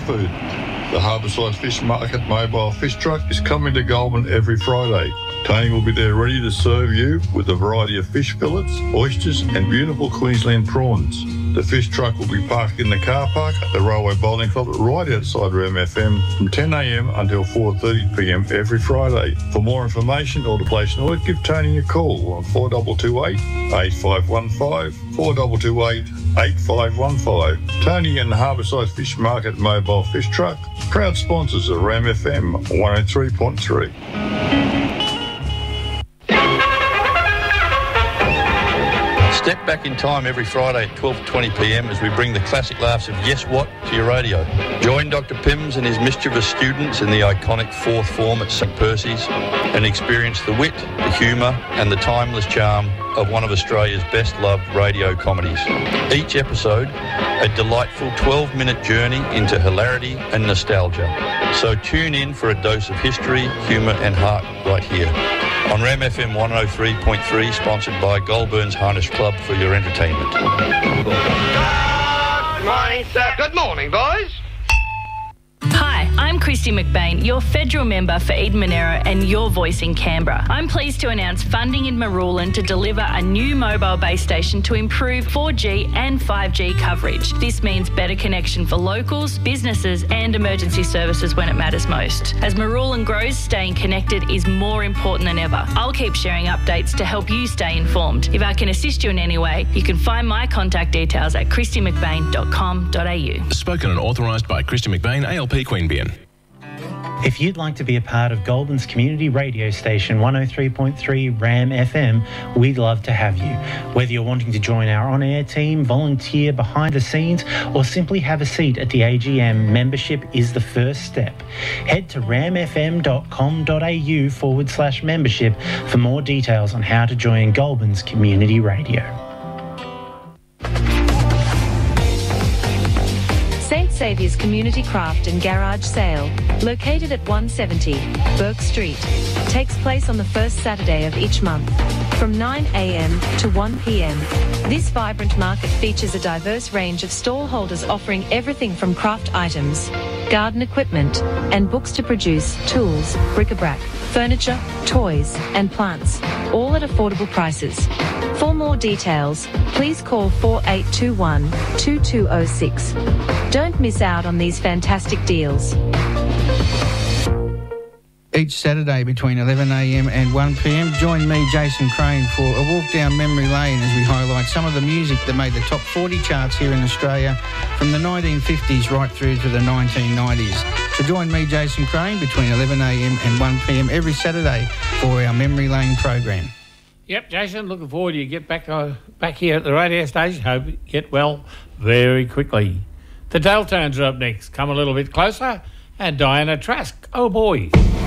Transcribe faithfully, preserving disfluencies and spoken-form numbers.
seafood. The Harbourside Fish Market mobile fish truck is coming to Goulburn every Friday. Tony will be there ready to serve you with a variety of fish fillets, oysters and beautiful Queensland prawns. The fish truck will be parked in the car park at the Railway Bowling Club right outside R E M F M from ten a m until four thirty p m every Friday. For more information or to place an order, give Tony a call on four two two eight, eight five one five, four two two eight, eight five one five. Tony and the Harbourside Fish Market mobile fish truck, proud sponsors of R E M F M one oh three point three. Step back in time every Friday at twelve twenty p m as we bring the classic laughs of Yes What to your radio. Join Doctor Pims and his mischievous students in the iconic fourth form at St Percy's and experience the wit, the humour and the timeless charm of one of Australia's best-loved radio comedies. Each episode, a delightful twelve-minute journey into hilarity and nostalgia. So tune in for a dose of history, humour and heart right here on R E M F M one oh three point three, sponsored by Goulburn's Harness Club for your entertainment. Good morning, sir. Good morning, boys. Hi, I'm Christy McBain, your federal member for Eden Monaro and your voice in Canberra. I'm pleased to announce funding in Marulan to deliver a new mobile base station to improve four G and five G coverage. This means better connection for locals, businesses and emergency services when it matters most. As Marulan grows, staying connected is more important than ever. I'll keep sharing updates to help you stay informed. If I can assist you in any way, you can find my contact details at christy mcbain dot com dot a u. Spoken and authorised by Christy McBain, A L P Queanbeyan. If you'd like to be a part of Goulburn's community radio station one oh three point three R A M F M, we'd love to have you. Whether you're wanting to join our on-air team, volunteer behind the scenes, or simply have a seat at the A G M, membership is the first step. Head to ramfm dot com dot a u forward slash membership for more details on how to join Goulburn's community radio. Saint Saviour's Community Craft and Garage Sale, located at one seventy Burke Street, takes place on the first Saturday of each month, from nine a m to one p m. This vibrant market features a diverse range of stallholders offering everything from craft items, garden equipment, and books to produce, tools, bric-a-brac, furniture, toys, and plants, all at affordable prices. For more details, please call four eight two one, two two zero six. Don't miss out on these fantastic deals. Each Saturday between eleven a m and one p m, join me, Jason Crane, for a walk down memory lane as we highlight some of the music that made the top forty charts here in Australia from the nineteen fifties right through to the nineteen nineties. So join me, Jason Crane, between eleven a m and one p m every Saturday for our Memory Lane program. Yep, Jason, looking forward to you get back uh, back here at the radio station. Hope you get well very quickly. The Deltones are up next. Come a little bit closer. And Diana Trask. Oh, boy.